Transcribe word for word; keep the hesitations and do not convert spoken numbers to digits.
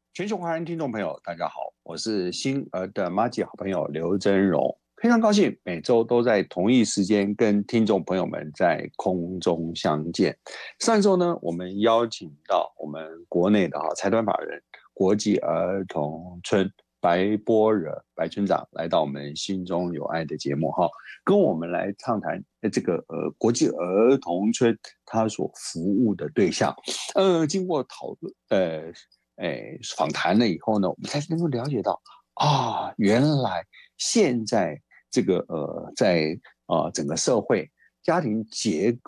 全球华人听众朋友，大家好，我是星儿的妈吉好朋友刘真荣，非常高兴每周都在同一时间跟听众朋友们在空中相见。上周呢，我们邀请到我们国内的哈财团法人国际儿童村白波惹白村长来到我们心中有爱的节目哈，跟我们来畅谈这个呃国际儿童村他所服务的对象。呃，经过讨论呃。诶访谈了以后呢，我们才能够了解到啊，原来现在这个呃，在啊、呃整个社会家庭结